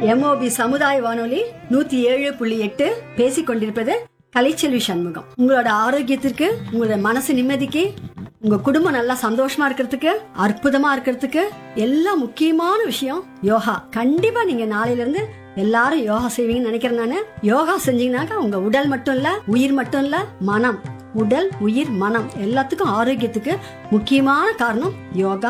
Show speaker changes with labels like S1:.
S1: MOB சமுதாய வானொலி 107.8 பேசிக் கொண்டிருப்பது கலைச்செல்வி சண்முகம். உங்களோட ஆரோக்கியத்திற்கு, உங்களோட மனசு நிம்மதிக்கு, உங்க குடும்பம் நல்லா சந்தோஷமா இருக்கிறதுக்கு, அற்புதமா இருக்கிறதுக்கு எல்லாம் முக்கியமான விஷயம் யோகா. கண்டிப்பா நீங்க நாளையில இருந்து எல்லாரும் யோகா செய்வீங்கன்னு நினைக்கிறேன் நானு. யோகா செஞ்சீங்கன்னாக்கா உங்க உடல் மட்டும் இல்ல, உயிர் மட்டும் இல்ல, மனம், உடல், உயிர், மனம் எல்லாத்துக்கும் ஆரோக்கியத்துக்கு முக்கியமான காரணம் யோகா.